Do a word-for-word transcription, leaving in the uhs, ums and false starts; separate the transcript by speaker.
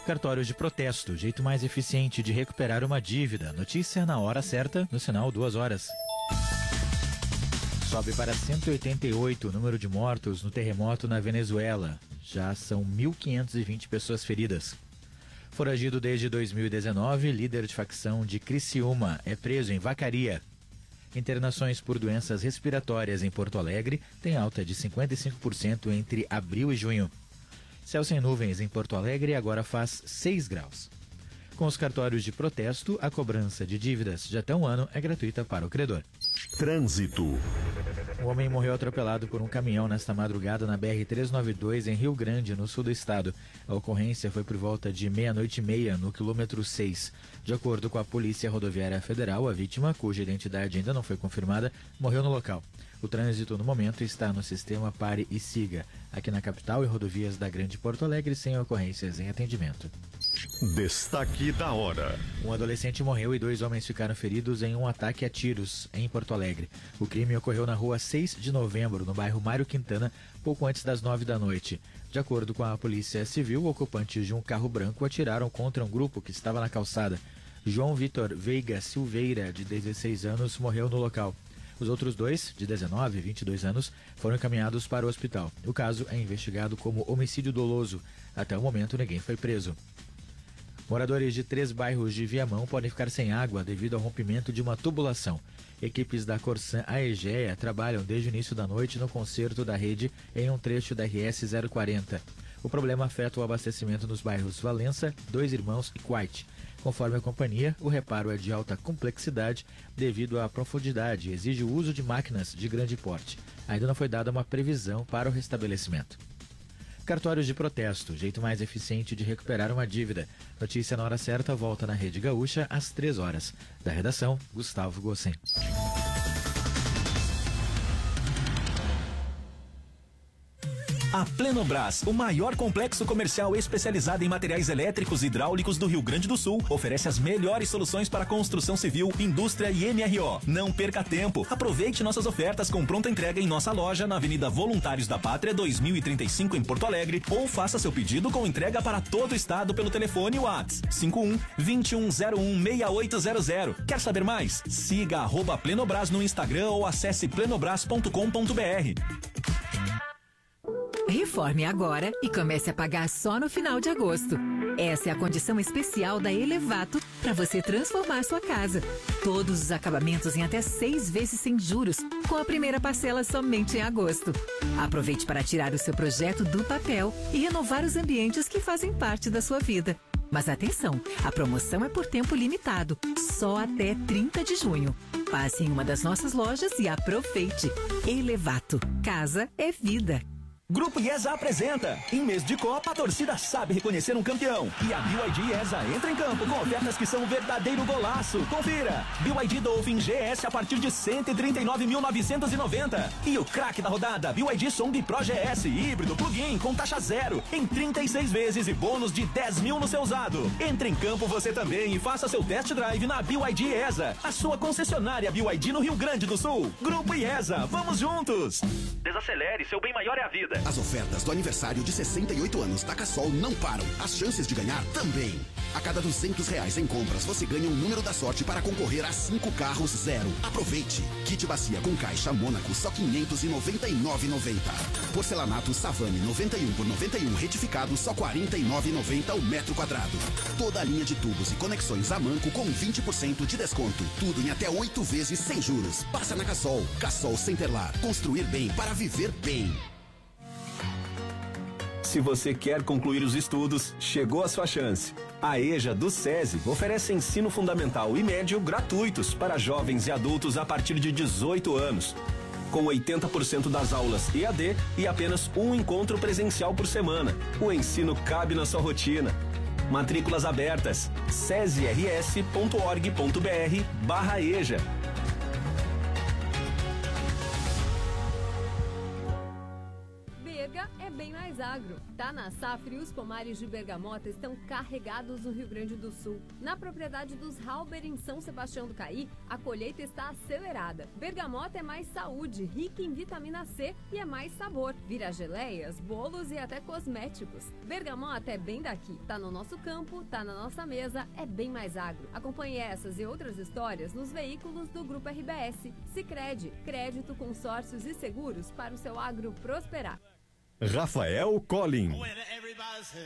Speaker 1: Cartórios de protesto, jeito mais eficiente de recuperar uma dívida. Notícia na hora certa, no sinal duas horas. Sobe para cento e oitenta e oito o número de mortos no terremoto na Venezuela. Já são mil quinhentas e vinte pessoas feridas. Foragido desde dois mil e dezenove, líder de facção de Criciúma é preso em Vacaria. Internações por doenças respiratórias em Porto Alegre têm alta de cinquenta e cinco por cento entre abril e junho. Céu sem nuvens em Porto Alegre agora faz seis graus. Com os cartórios de protesto, a cobrança de dívidas de até um ano é gratuita para o credor.
Speaker 2: Trânsito.
Speaker 1: Um homem morreu atropelado por um caminhão nesta madrugada na B R trezentos e noventa e dois em Rio Grande, no sul do estado. A ocorrência foi por volta de meia-noite e meia, no quilômetro seis. De acordo com a Polícia Rodoviária Federal, a vítima, cuja identidade ainda não foi confirmada, morreu no local. O trânsito, no momento, está no sistema Pare e Siga, aqui na capital e rodovias da Grande Porto Alegre, sem ocorrências em atendimento.
Speaker 2: Destaque da hora.
Speaker 1: Um adolescente morreu e dois homens ficaram feridos em um ataque a tiros em Porto Alegre. O crime ocorreu na rua seis de novembro, no bairro Mário Quintana, pouco antes das nove da noite. De acordo com a Polícia Civil, ocupantes de um carro branco atiraram contra um grupo que estava na calçada. João Vitor Veiga Silveira, de dezesseis anos, morreu no local. Os outros dois, de dezenove e vinte e dois anos, foram encaminhados para o hospital. O caso é investigado como homicídio doloso. Até o momento, ninguém foi preso. Moradores de três bairros de Viamão podem ficar sem água devido ao rompimento de uma tubulação. Equipes da Corsan Aegea trabalham desde o início da noite no conserto da rede em um trecho da R S zero quarenta. O problema afeta o abastecimento nos bairros Valença, Dois Irmãos e Quite. Conforme a companhia, o reparo é de alta complexidade devido à profundidade e exige o uso de máquinas de grande porte. Ainda não foi dada uma previsão para o restabelecimento. Cartórios de protesto, jeito mais eficiente de recuperar uma dívida. Notícia na hora certa, volta na Rede Gaúcha às três horas. Da redação, Gustavo Gossen.
Speaker 3: A Plenobras, o maior complexo comercial especializado em materiais elétricos e hidráulicos do Rio Grande do Sul, oferece as melhores soluções para construção civil, indústria e M R O. Não perca tempo. Aproveite nossas ofertas com pronta entrega em nossa loja na Avenida Voluntários da Pátria dois mil e trinta e cinco em Porto Alegre ou faça seu pedido com entrega para todo o estado pelo telefone WhatsApp cinco um, vinte e um zero um, seis oito zero zero. Quer saber mais? Siga arroba Plenobras no Instagram ou acesse plenobras ponto com ponto br.
Speaker 4: Reforme agora e comece a pagar só no final de agosto. Essa é a condição especial da Elevato para você transformar sua casa. Todos os acabamentos em até seis vezes sem juros, com a primeira parcela somente em agosto. Aproveite para tirar o seu projeto do papel e renovar os ambientes que fazem parte da sua vida. Mas atenção, a promoção é por tempo limitado, só até trinta de junho. Passe em uma das nossas lojas e aproveite. Elevato, casa é vida.
Speaker 3: Grupo IESA apresenta. Em mês de Copa, a torcida sabe reconhecer um campeão. E a B Y D IESA entra em campo com ofertas que são um verdadeiro golaço. Confira. B Y D Dolphin G S a partir de cento e trinta e nove mil novecentos e noventa. E o craque da rodada, B Y D Song Pro G S híbrido plug-in com taxa zero em trinta e seis vezes e bônus de dez mil no seu usado. Entre em campo você também e faça seu test drive na B Y D IESA, a sua concessionária B Y D no Rio Grande do Sul. Grupo IESA, vamos juntos.
Speaker 5: Desacelere, seu bem maior é a vida.
Speaker 6: As ofertas do aniversário de sessenta e oito anos da Cassol não param. As chances de ganhar também. A cada duzentos reais em compras, você ganha um número da sorte para concorrer a cinco carros zero. Aproveite! Kit bacia com caixa Mônaco, só quinhentos e noventa e nove reais e noventa centavos. Porcelanato Savane noventa e um por noventa e um retificado, só quarenta e nove reais e noventa centavos o metro quadrado. Toda a linha de tubos e conexões Amanco com vinte por cento de desconto. Tudo em até oito vezes sem juros. Passa na Cassol. Cassol Centerlar. Construir bem para viver bem.
Speaker 3: Se você quer concluir os estudos, chegou a sua chance. A EJA do SESI oferece ensino fundamental e médio gratuitos para jovens e adultos a partir de dezoito anos. Com oitenta por cento das aulas E A D e apenas um encontro presencial por semana. O ensino cabe na sua rotina. Matrículas abertas. sesirs ponto org ponto br barra EJA.
Speaker 7: Berga é bem mais mais agro. Tá na safra e os pomares de bergamota estão carregados no Rio Grande do Sul. Na propriedade dos Halber, em São Sebastião do Caí, a colheita está acelerada. Bergamota é mais saúde, rica em vitamina C e é mais sabor. Vira geleias, bolos e até cosméticos. Bergamota é bem daqui. Tá no nosso campo, tá na nossa mesa, é bem mais agro. Acompanhe essas e outras histórias nos veículos do Grupo R B S. Sicredi, crédito, consórcios e seguros para o seu agro prosperar.
Speaker 2: Rafael Collin.